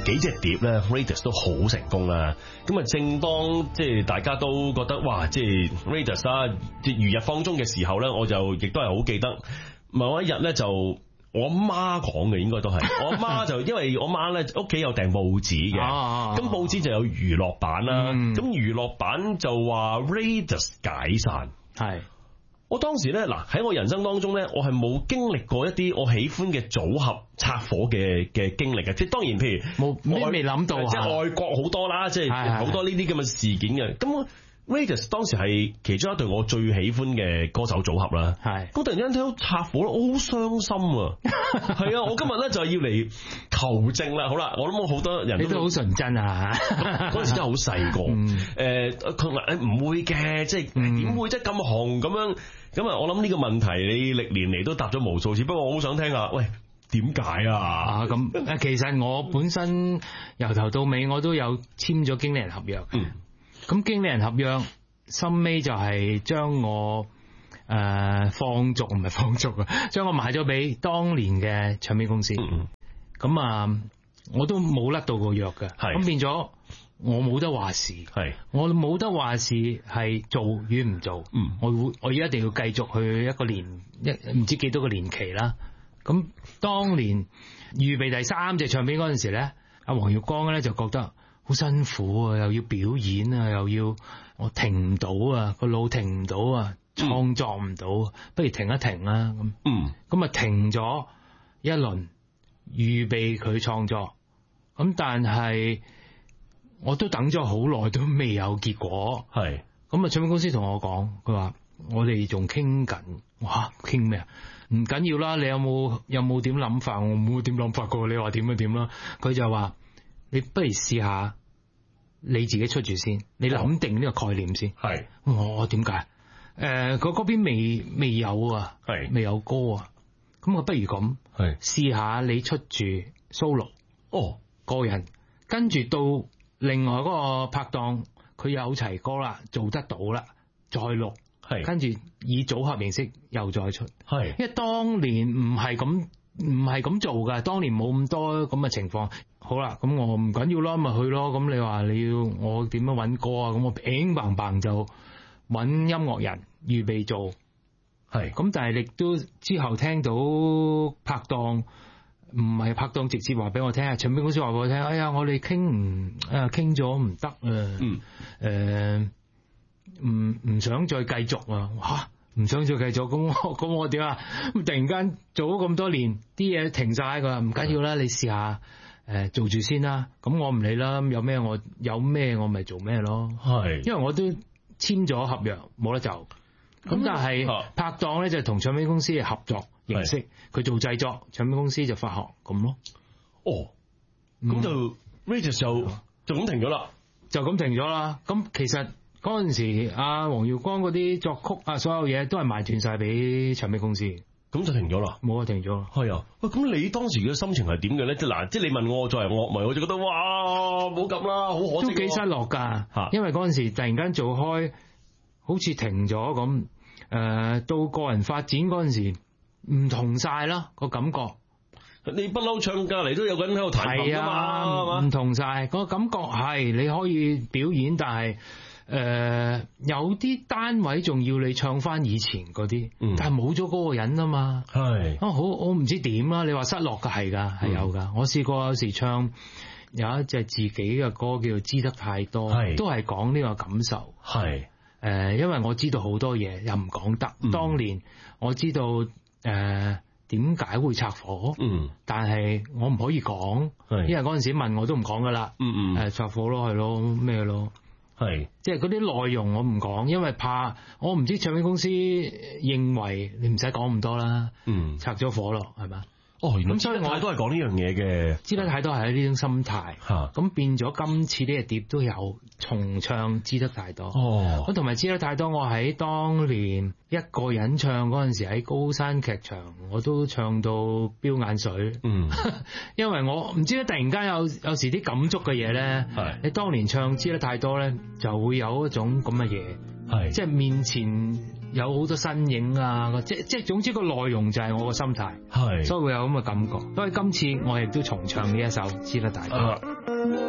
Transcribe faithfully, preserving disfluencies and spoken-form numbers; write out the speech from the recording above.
幾隻碟咧 Raidas 都好成功啦。咁啊，正當即係大家都覺得哇，即係 Raidas 啊，即係如日方中嘅時候咧，我就亦都係好記得某一日咧就。我媽講嘅應該都係，我媽就因為我媽咧屋企有訂報紙嘅，咁、啊、報紙就有娛樂版啦，咁娛樂版就話 Raidas 解散，係我當時咧嗱喺我人生當中咧，我係冇經歷過一啲我喜歡嘅組合拆夥嘅嘅經歷嘅，即係當然譬如冇咩未諗到，即係外國好多啦，即係好多呢啲咁嘅事件嘅，咁。Raidas 當時係其中一隊我最喜歡嘅歌手組合啦，係咁突然間聽到拆夥咧，我好傷心啊！係啊，我今日咧就係要嚟求證啦。好啦，我諗我好多人都好純真啊，嗰陣時真係好細個，誒佢話誒唔會嘅，即係點會即係咁紅咁樣咁啊？我諗呢個問題你歷年嚟都答咗無數次，不過我好想聽下，喂點解啊？啊咁誒，其實我本身由頭到尾我都有簽咗經理人合約。嗯咁經理人合約，深尾就係將我誒、呃、放逐唔係放逐啊，將我賣咗俾當年嘅唱片公司。咁、嗯、啊，我都冇甩到個約嘅。咁變咗我冇得話事。我冇得話事係做與唔做。嗯、我會我一定要繼續去一個年一唔知幾多個年期啦。咁當年預備第三隻唱片嗰陣時咧，阿黃耀光咧就覺得。好辛苦啊，又要表演啊，又要我停唔到啊，個腦停唔到啊，創作唔到，嗯、不如停一停啦咁。嗯，咁啊停咗一輪，預備佢創作。咁但係我都等咗好耐，都未有結果。係，咁啊唱片公司同我講，佢話我哋仲傾緊。哇，傾咩啊？唔緊要啦，你有冇有冇點諗法？我冇點諗法過，你話點就點啦。佢就話。你不如試下你自己出住先，你諗定呢個概念先。係我點解？誒，佢嗰邊未未有啊，係未有歌啊。咁我不如咁，係試下你出住 solo， 哦，個人，跟住到另外嗰個拍檔，佢有齊歌啦，做得到啦，再錄，係跟住以組合形式又再出，係因為當年唔係咁。唔係咁做噶，當年冇咁多咁嘅情況。好啦，咁我唔緊要咯，咪去咯。咁你話你要我點樣搵歌啊？咁我砰砰砰就搵音樂人預備做。係咁，但係亦都之後聽到拍檔唔係拍檔直接話俾我聽，唱片公司話俾我聽，哎呀，我哋傾唔誒傾咗唔得啊，嗯，誒唔唔想再繼續啊，哇！唔想再繼續，咁我咁我點啊？咁突然間做咗咁多年，啲嘢停晒，佢話唔緊要啦，你試下誒做住先啦。咁我唔理啦，有咩我有咩我咪做咩咯。係，因為我都簽咗合約，冇得走。咁但係拍檔咧就同唱片公司嘅合作形式，佢做製作，唱片公司就發行咁咯。哦，咁就 Raidas 就就咁停咗啦，就咁停咗啦。咁其實。嗰陣時，阿黃耀光嗰啲作曲啊，所有嘢都係賣斷晒俾唱片公司，咁就停咗啦。冇啊，停咗啦。係啊，喂，咁你當時嘅心情係點嘅咧？即係嗱，即係你問我作為樂迷，我就覺得哇，冇咁啦，好可惜。都幾失落噶，因為嗰陣時突然間做開，好似停咗咁。誒、呃，到個人發展嗰陣時，唔同晒啦個感覺。你不嬲唱隔籬都有個人喺度彈琴噶嘛，唔同晒個感覺係你可以表演，但係。誒、呃，有啲單位仲要你唱翻以前嗰啲、嗯，但係冇咗嗰個人啊嘛。係啊，好，我唔知點啦。你話失落嘅係噶，係有噶、嗯。我試過有時唱有一隻自己嘅歌叫做《知得太多》，都係講呢個感受。係誒、呃，因為我知道好多嘢又唔講得、嗯。當年我知道誒點解會拆夥，嗯，但係我唔可以講，因為嗰陣時問我都唔講噶啦。嗯嗯，誒、呃、拆夥咯，係咯，咩咯。係，即係嗰啲內容我唔講，因為怕我唔知唱片公司認為你唔使講咁多啦。嗯，拆咗火咯，係嘛？哦，咁所以我都係講呢樣嘢嘅，知得太多係呢種心態。吓，咁變咗今次呢個碟都有重唱知得太多。哦，咁同埋知得太多，我喺當年一個人唱嗰陣時喺高山劇場，我都唱到飆眼水。嗯，因為我唔知咧，突然間有有時啲感觸嘅嘢咧，係你當年唱知得太多咧，就會有一種咁嘅嘢。係，即係面前有好多身影啊，即即係總之個內容就係我個心態， 係， 所以會有咁嘅感覺。所以今次我亦都重唱呢一首《知得大》。